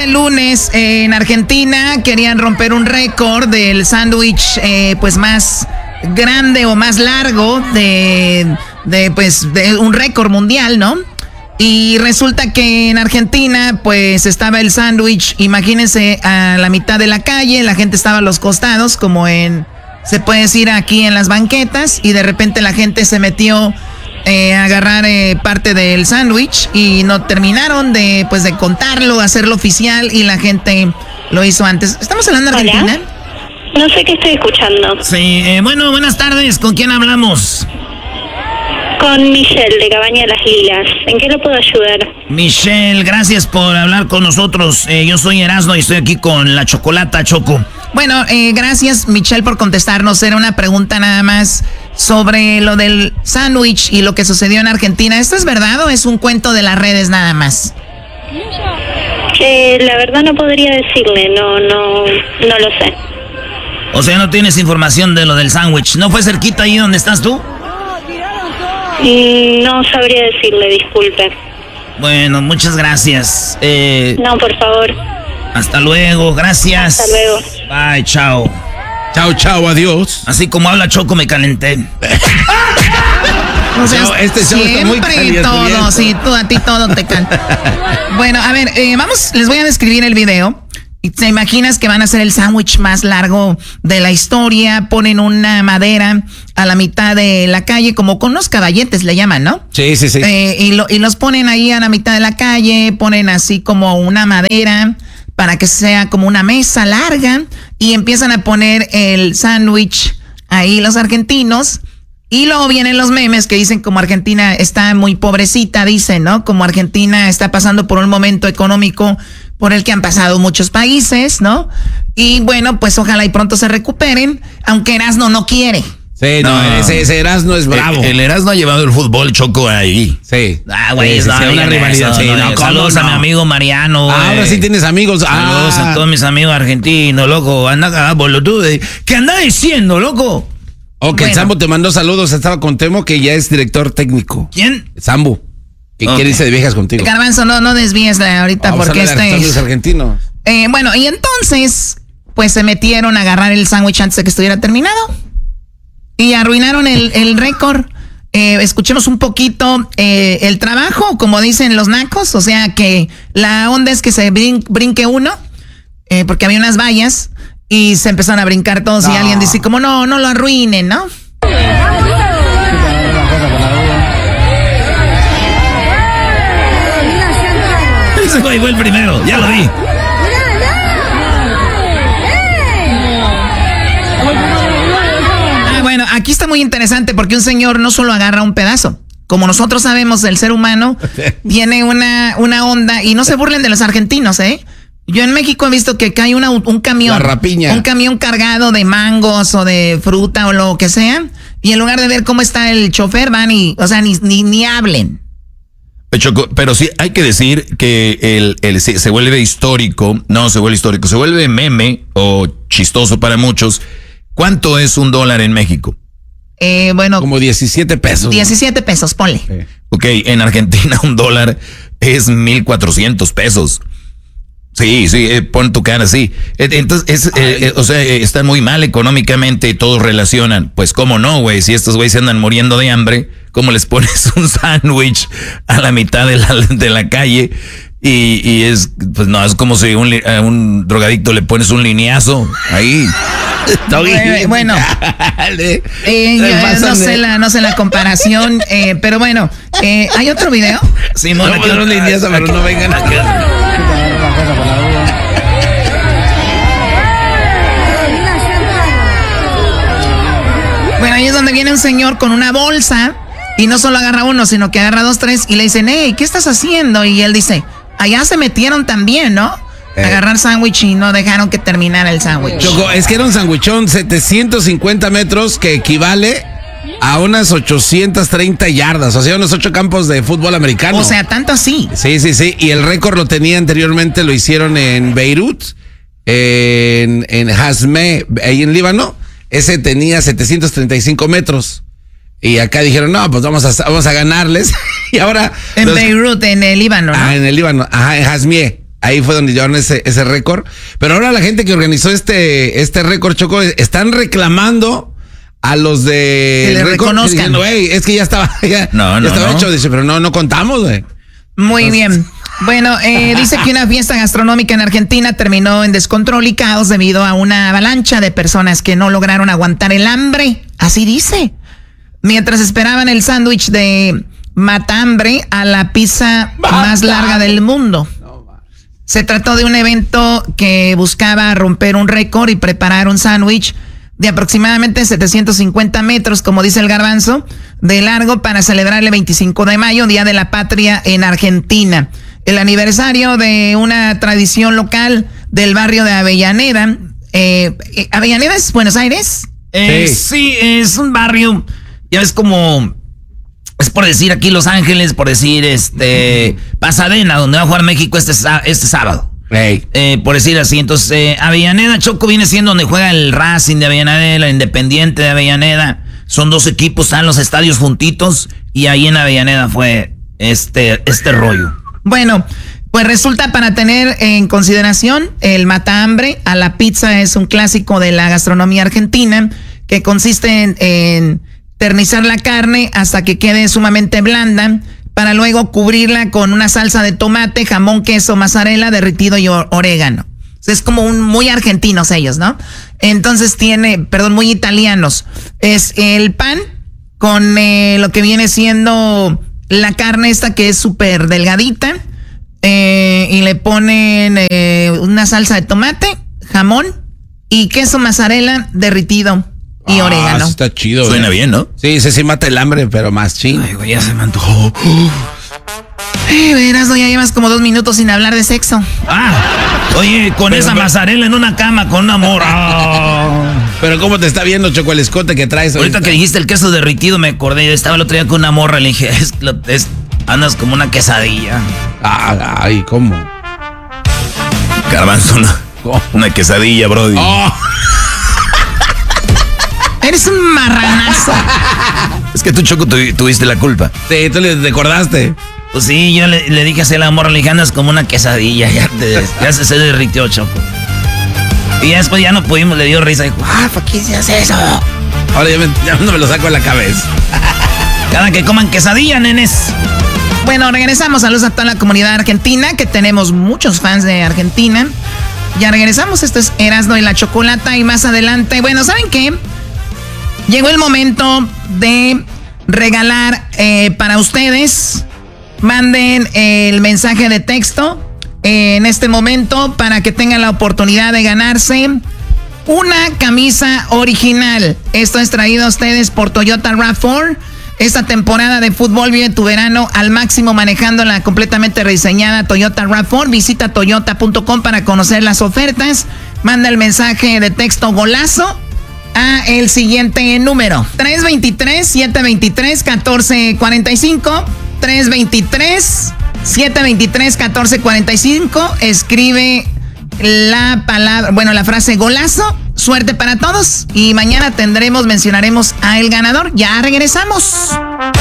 este lunes en Argentina querían romper un récord del sándwich pues más grande o más largo de un récord mundial, ¿no? Y resulta que en Argentina pues estaba el sándwich, imagínense, a la mitad de la calle, la gente estaba a los costados, como se puede decir aquí en las banquetas, y de repente la gente se metió a agarrar parte del sándwich y no terminaron de contarlo, hacerlo oficial, y la gente lo hizo antes. ¿Estamos hablando de Argentina? No sé qué estoy escuchando. Sí, bueno, buenas tardes, ¿con quién hablamos? Con Michelle, de Cabaña de las Lilas. ¿En qué lo puedo ayudar? Michelle, gracias por hablar con nosotros. Yo soy Erasno y estoy aquí con la Chocolata, Choco. Bueno, gracias, Michelle, por contestarnos. Era una pregunta nada más sobre lo del sándwich y lo que sucedió en Argentina. ¿Esto es verdad o es un cuento de las redes nada más? La verdad no podría decirle, no lo sé. O sea, no tienes información de lo del sándwich. ¿No fue cerquita ahí donde estás tú? No sabría decirle, disculpe. Bueno, muchas gracias. No, por favor. Hasta luego, gracias. Hasta luego. Bye, chao. Chao, chao, adiós. Así como habla Choco, me calenté. O sea, no, este show está muy todo, sí, a ti todo te canta. Bueno, a ver, les voy a describir el video. ¿Te imaginas que van a hacer el sándwich más largo de la historia? Ponen una madera a la mitad de la calle, como con unos caballetes le llaman, ¿no? Sí. Y los ponen ahí a la mitad de la calle, ponen así como una madera para que sea como una mesa larga, y empiezan a poner el sándwich ahí los argentinos. Y luego vienen los memes que dicen como Argentina está muy pobrecita, dicen, ¿no? Como Argentina está pasando por un momento económico por el que han pasado muchos países, ¿no? Y bueno, pues ojalá y pronto se recuperen, aunque Erasno no quiere. Sí, ese Erasno es bravo. El Erasno ha llevado el fútbol, Choco, ahí. Sí. Güey, sí, una rivalidad. Saludos a mi amigo Mariano. Ahora sí tienes amigos. Saludos a todos mis amigos argentinos, loco. Anda, boludo. ¿Qué anda diciendo, loco? Ok, bueno. Sambo te mandó saludos. Estaba con Temo, que ya es director técnico. ¿Quién? Sambo. Que quiere irse de viejas contigo. Garbanzo, no desvíes ahorita. Vamos porque los argentinos. Bueno, y entonces, pues se metieron a agarrar el sándwich antes de que estuviera terminado. Y arruinaron el récord. Escuchemos un poquito el trabajo, como dicen los nacos. O sea que la onda es que se brinque uno, porque había unas vallas, y se empezaron a brincar todos, y alguien dice como no lo arruinen, ¿no? Ese güey fue el primero, ya lo vi. Bueno, aquí está muy interesante porque un señor no solo agarra un pedazo. Como nosotros sabemos, el ser humano tiene una onda, y no se burlen de los argentinos, ¿eh? Yo en México he visto que cae un camión. La rapiña. Un camión cargado de mangos o de fruta o lo que sea, y en lugar de ver cómo está el chofer, van y, o sea, ni hablen. Choco, pero sí hay que decir que se vuelve histórico, se vuelve meme o chistoso para muchos. ¿Cuánto es $1 en México? Bueno, como 17 pesos. 17 pesos, ponle. Ok, en Argentina $1 es 1,400 pesos. Sí, pon tu cara así. Entonces, o sea, están muy mal económicamente y todos relacionan. Pues cómo no, güey, si estos güeyes se andan muriendo de hambre, ¿cómo les pones un sándwich a la mitad de la calle? Y es, pues no, es como si a un drogadicto le pones un lineazo ahí. Bueno, no sé la comparación, pero bueno, ¿hay otro video? Sí, no, un lineazo, pero no vengan acá. Bueno, ahí es donde viene un señor con una bolsa, y no solo agarra uno, sino que agarra 2, 3, y le dicen, hey, ¿qué estás haciendo? Y él dice, allá se metieron también, ¿no? Agarrar sándwich y no dejaron que terminara el sándwich. Choco, es que era un sándwichón, 750 metros, que equivale a unas 830 yardas, o sea, unos 8 campos de fútbol americano. O sea, tanto así. Sí, y el récord lo tenía anteriormente, lo hicieron en Beirut, en Hazme, ahí en Líbano. Ese tenía 735 metros. Y acá dijeron, no, pues vamos a ganarles. Y ahora... En Beirut, en el Líbano, ¿no? En el Líbano, en Hazmie. Ahí fue donde llevaron ese récord. Pero ahora la gente que organizó este récord, Choco, están reclamando a los de que le reconozcan. Diciendo, "Ey, es que ya estaba hecho". Dice, pero no contamos, güey. Muy bien. Bueno, dice que una fiesta gastronómica en Argentina terminó en descontrol y caos debido a una avalancha de personas que no lograron aguantar el hambre. Así dice. Mientras esperaban el sándwich de matambre a la pizza más larga del mundo. Se trató de un evento que buscaba romper un récord y preparar un sándwich de aproximadamente 750 metros, como dice el Garbanzo, de largo para celebrar el 25 de mayo, Día de la Patria en Argentina. El aniversario de una tradición local del barrio de Avellaneda. ¿Avellaneda es Buenos Aires? Sí, es un barrio, ya ves como... Es por decir aquí Los Ángeles, por decir Pasadena, donde va a jugar México este sábado. Hey. Por decir así. Entonces, Avellaneda, Choco, viene siendo donde juega el Racing de Avellaneda, el Independiente de Avellaneda. Son 2 equipos, están los estadios juntitos y ahí en Avellaneda fue este rollo. Bueno, pues resulta, para tener en consideración, el matambre a la pizza es un clásico de la gastronomía argentina que consiste en ternizar la carne hasta que quede sumamente blanda para luego cubrirla con una salsa de tomate, jamón, queso, mozzarella derretido y orégano. Es como muy argentinos ellos, ¿no? Entonces muy italianos. Es el pan con lo que viene siendo la carne esta que es súper delgadita y le ponen una salsa de tomate, jamón y queso mozzarella derretido. Y orégano. Está chido. Suena bien, ¿no? Sí, sí mata el hambre, pero más ching. Ay, güey, ya se me antojó. Verás, ya llevas como 2 minutos sin hablar de sexo. Oye, con esa mozzarella en una cama, con un amor. Pero ¿cómo te está viendo, Choco, el escote que traes? Ahorita que dijiste el queso derritido, me acordé. Estaba el otro día con una morra, le dije, andas como una quesadilla. Ay, ¿cómo? Garbanzo, una quesadilla, brody. Eres un marranazo. Es que tú, Choco, tuviste la culpa. Sí, tú le recordaste. Pues sí, yo le dije así a la morra, le dije, andas como una quesadilla. Ya se derritió, Choco. Y ya después ya no pudimos, le dio risa. Dijo, ¿por qué se hace eso? Ahora ya no me lo saco de la cabeza. Cada que coman quesadilla, nenes. Bueno, regresamos. Saludos a toda la comunidad argentina, que tenemos muchos fans de Argentina. Ya regresamos. Esto es Erasmo y la Chocolata. Y más adelante, bueno, ¿saben qué? Llegó el momento de regalar para ustedes. Manden el mensaje de texto en este momento para que tengan la oportunidad de ganarse una camisa original. Esto es traído a ustedes por Toyota RAV4. Esta temporada de fútbol vive tu verano al máximo manejando la completamente rediseñada Toyota RAV4. Visita toyota.com para conocer las ofertas. Manda el mensaje de texto golazo a el siguiente número: 323-723-1445. 323-723-1445. Escribe la frase golazo. Suerte para todos. Y mañana mencionaremos a el ganador. Ya regresamos.